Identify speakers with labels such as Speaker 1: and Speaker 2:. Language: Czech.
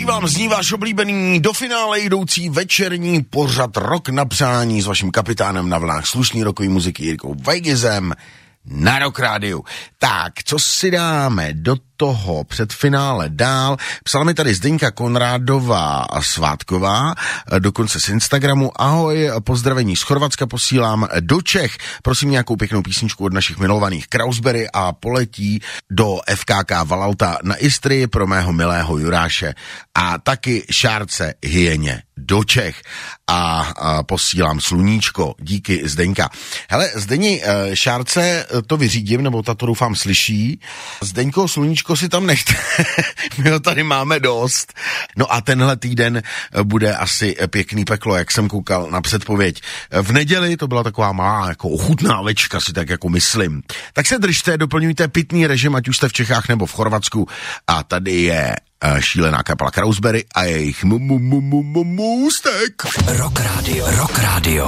Speaker 1: Daří vám zní váš oblíbený do finále jdoucí večerní pořad Rok na přání s vaším kapitánem na vlnách slušný rokový muziky Jirkou Vajgizem na Rock Rádiu. Tak, co si dáme do toho předfinále dál? Psala mi tady Zdeňka Konrádová a Svátková, dokonce z Instagramu. Ahoj, pozdravení z Chorvatska posílám do Čech. Prosím nějakou pěknou písničku od našich milovaných Krausberry a poletí do FKK Valalta na Istrii pro mého milého Juráše a taky Šárce Hyeně do Čech a posílám sluníčko. Díky, Zdeňka. Hele, Zdeni, Šárce to vyřídím, nebo ta to doufám slyší. Zdeňko, sluníčko si tam nechte. My ho tady máme dost. No a tenhle týden bude asi pěkný peklo, jak jsem koukal na předpověď. V neděli to byla taková malá jako ochutnávečka, si tak jako myslím. Tak se držte, doplňujte pitný režim, ať už jste v Čechách nebo v Chorvatsku. A tady je šílená kapela Krausberry a jejich můstek.
Speaker 2: Rock Radio.